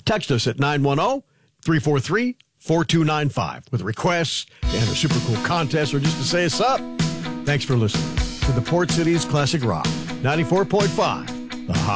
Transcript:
Text us at 910-343-4295 with requests and a super cool contest or just to say us up. Thanks for listening to the Port City's Classic Rock 94.5, The High.